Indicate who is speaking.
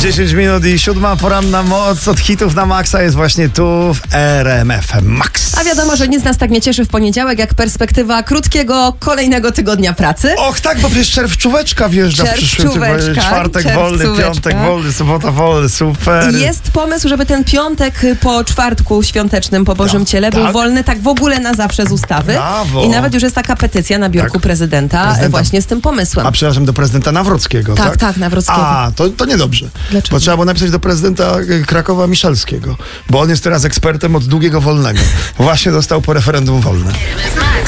Speaker 1: 10 minut i 7 poranna moc od hitów na maksa jest właśnie tu w RMF Max.
Speaker 2: A wiadomo, że nic nas tak nie cieszy w poniedziałek, jak perspektywa krótkiego, kolejnego tygodnia pracy.
Speaker 1: Och tak, bo przecież czerwczóweczka wjeżdża w przyszłym tygodniu. Czwartek wolny, piątek wolny, sobota wolny, super.
Speaker 2: Jest pomysł, żeby ten piątek po czwartku świątecznym, po Bożym Ciele był wolny tak w ogóle na zawsze z ustawy.
Speaker 1: Brawo.
Speaker 2: I nawet już jest taka petycja na biurku prezydenta właśnie z tym pomysłem.
Speaker 1: A przepraszam, do prezydenta Nawrockiego, tak?
Speaker 2: Tak, Nawrockiego.
Speaker 1: A, to niedobrze.
Speaker 2: Dlaczego?
Speaker 1: Bo trzeba było napisać do prezydenta Krakowa Miszalskiego, bo on jest teraz ekspertem od długiego wolnego. Właśnie dostał po referendum wolne.